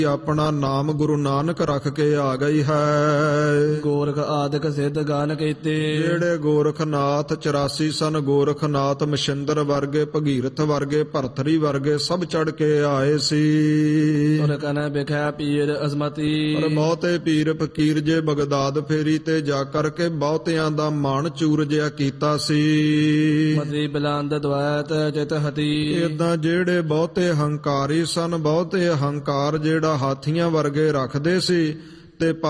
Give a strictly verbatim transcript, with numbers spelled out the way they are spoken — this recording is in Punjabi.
ਆਪਣਾ ਨਾਮ ਗੁਰੂ ਨਾਨਕ ਰੱਖ ਕੇ ਆ ਗਈ ਹੈ। ਗੋਰਖ ਆਦਿਕ ਸਿੱਧ ਗਾਨ ਕੀਤੇ, ਜਿਹੜੇ ਗੋਰਖਨਾਥ ਚੁਰਾਸੀ ਸਨ, ਗੋਰਖਨਾਥ ਮਸ਼ਿੰਦਰ ਵਰਗੇ, ਭਗੀਰਥ ਵਰਗੇ, ਭਰਥਰੀ ਵਰਗੇ ਸਭ ਚੜ ਕੇ ਆਏ ਸੀ। ਤੁਰ ਕਨ ਬਿਖੈ ਪੀਰ ਅਜ਼ਮਤੀ, ਪਰ ਬਹੁਤੇ ਪੀਰ ਫਕੀਰ ਜੇ ਬਗਦਾਦ ਫੇਰੀ ਤੇ ਜਾ ਕਰਕੇ ਬਹੁਤਿਆਂ ਦਾ ਮਾਣ ਚੂਰ ਜਿਹਾ ਕੀਤਾ ਸੀ। ਮਤੀ ਬਲੰਦ ਦਵੈਤ ਚਿਤ ਹਤੀ, ਏਦਾਂ ਜਿਹੜੇ ਬਹੁਤੇ ਹੰਕਾਰੀ ਸਨ, ਬਹੁਤੇ ਹੰਕਾਰ ਜਿਹੜਾ ਹਾਥੀਆਂ ਵਰਗੇ ਰੱਖਦੇ ਸੀ ਤੇ